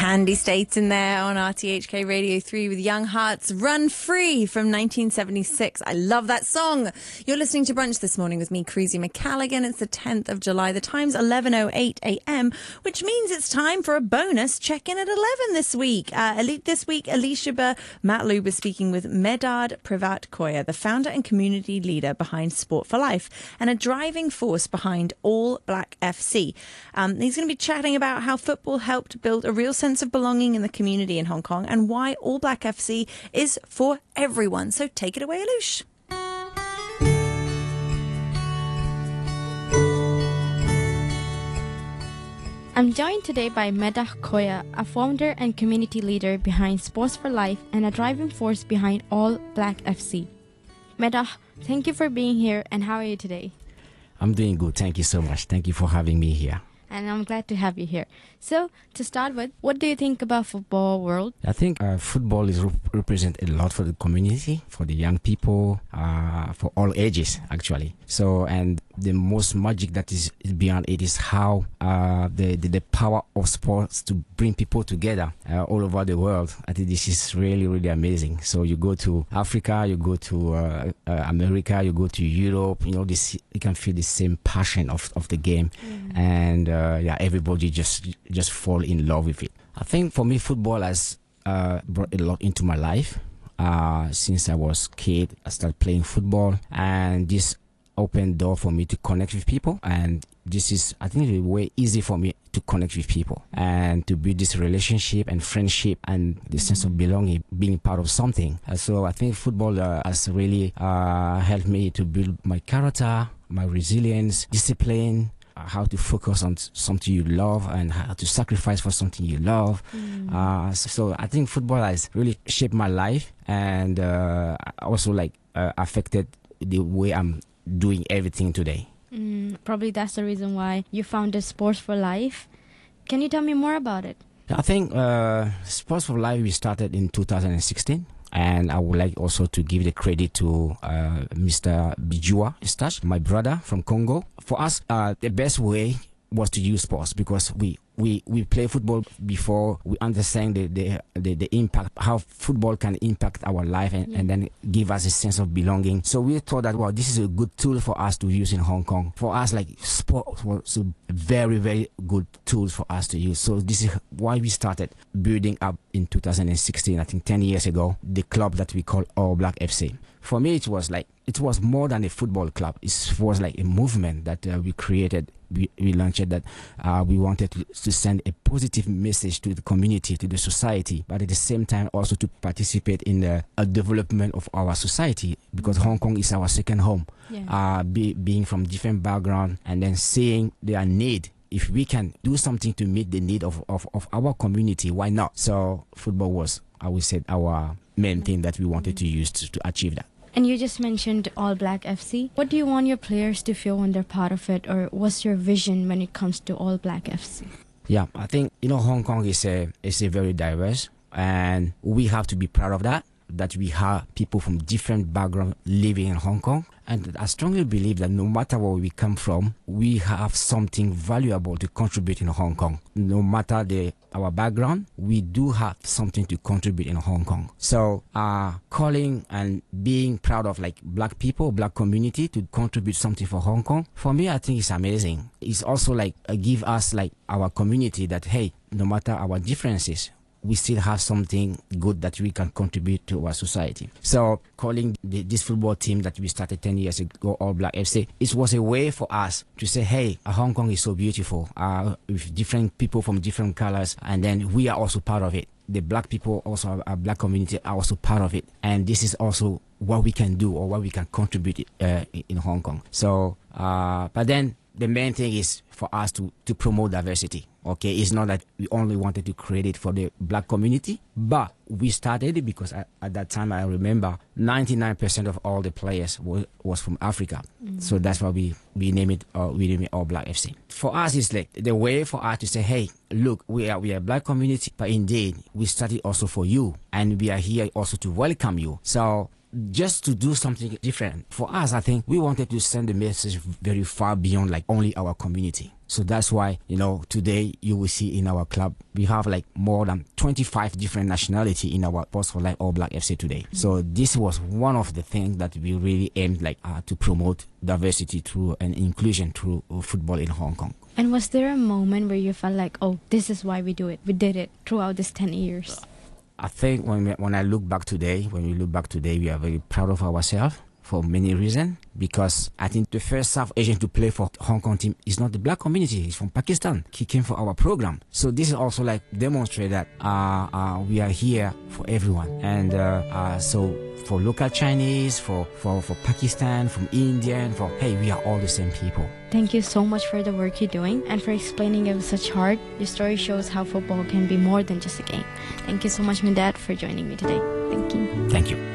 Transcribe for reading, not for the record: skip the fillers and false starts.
Candy States in there on RTHK Radio 3 with Young Hearts Run Free from 1976. I love that song. You're listening to Brunch this morning with me, Cruzy McCalligan. It's the 10th of July. The time's 11:08 a.m., which means it's time for a bonus check-in at 11 this week. This week, Alicia Matloub is speaking with Medard Privat-Koya, the founder and community leader behind Sport for Life and a driving force behind All Black FC. He's going to be chatting about how football helped build a real sense of belonging in the community in Hong Kong and why All Black FC is for everyone. So take it away, Alush. I'm joined today by Medard Koya, a founder and community leader behind Sports for Life and a driving force behind All Black FC. Medard, thank you for being here, and how are you today? I'm doing good. Thank you so much. Thank you for having me here. And I'm glad to have you here. So, to start with, what do you think about football world? I think football is represent a lot for the community, for the young people, for all ages, actually. So, and the most magic that is beyond it is how the power of sports to bring people together all over the world. I think this is really, really amazing. So you go to Africa, you go to America, you go to Europe, you can feel the same passion of the game. And everybody just fall in love with it. I think for me, football has brought a lot into my life. Since I was a kid, I started playing football, and this opened door for me to connect with people. And this is, I think, way easy for me to connect with people and to build this relationship and friendship and the sense of belonging, being part of something. So I think football has really helped me to build my character, my resilience, discipline, how to focus on something you love and how to sacrifice for something you love. So I think football has really shaped my life and also affected the way I'm doing everything today. Probably that's the reason why you founded Sports for Life. Can you tell me more about it? I think Sports for Life, we started in 2016. And I would like also to give the credit to Mr. Bijua Eustache, my brother from Congo. For us, the best way was to use sports because we play football before we understand the impact, how football can impact our life and then give us a sense of belonging. So we thought that, this is a good tool for us to use in Hong Kong. For us, sport was a very, very good tool for us to use. So this is why we started building up in 2016, I think 10 years ago, the club that we call All Black FC. For me, it was more than a football club. It was like a movement that we created. We launched that we wanted to send a positive message to the community, to the society, but at the same time also to participate in the development of our society because Hong Kong is our second home. Being from different background and then seeing their need. If we can do something to meet the need of our community, why not? So football was, I would say, our main thing that we wanted to use to achieve that. And you just mentioned All Black FC. What do you want your players to feel when they're part of it, or what's your vision when it comes to All Black FC? Yeah, I think Hong Kong is a very diverse, and we have to be proud of that we have people from different backgrounds living in Hong Kong. And I strongly believe that no matter where we come from, we have something valuable to contribute in Hong Kong. No matter our background, we do have something to contribute in Hong Kong. So calling and being proud of black people, black community to contribute something for Hong Kong, for me, I think it's amazing. It's also give us our community that, hey, no matter our differences, we still have something good that we can contribute to our society. So calling this football team that we started 10 years ago, All Black FC, it was a way for us to say, hey, Hong Kong is so beautiful, with different people from different colors, and then we are also part of it. The black people, also our black community, are also part of it. And this is also what we can do or what we can contribute in Hong Kong. So, but then the main thing is for us to promote diversity. Okay, it's not that we only wanted to create it for the black community, but we started it because at that time, I remember 99% of all the players was from Africa. So that's why we name it All Black FC. For us, it's the way for us to say, hey, look, we are a black community, but indeed, we started also for you, and we are here also to welcome you. So just to do something different. For us, I think we wanted to send the message very far beyond like only our community. So that's why, today you will see in our club, we have like more than 25 different nationality in our Sports for Life All Black FC today. So this was one of the things that we really aimed to promote diversity through and inclusion through football in Hong Kong. And was there a moment where you felt like, oh, this is why we do it? We did it throughout these 10 years. I think when we look back today, we are very proud of ourselves for many reasons. Because I think the first South Asian to play for Hong Kong team is not the black community. He's from Pakistan. He came for our program. So this is also like demonstrate that we are here for everyone. And so for local Chinese, for Pakistan, from Indian, we are all the same people. Thank you so much for the work you're doing and for explaining it with such heart. Your story shows how football can be more than just a game. Thank you so much, my dad, for joining me today. Thank you. Thank you.